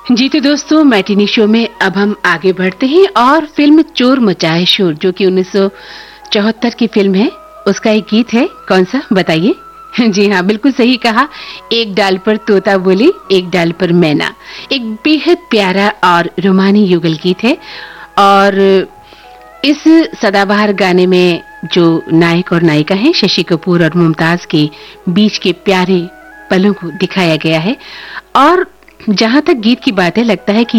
जी तो दोस्तों, matinee show में अब हम आगे बढ़ते हैं और फिल्म चोर मचाए शोर, जो कि 1974 की फिल्म है, उसका एक गीत है। कौन सा बताइए? जी हाँ, बिल्कुल सही कहा। एक डाल पर तोता बोले, एक डाल पर मैना। एक बेहद प्यारा और रोमानी युगल गीत है। और इस सदाबहार गाने में जो नायक और नायिका हैं, शशि कपूर और मुमताज के बीच के प्यारे पलों को दिखाया गया है। और जहाँ तक गीत की बात है, लगता है कि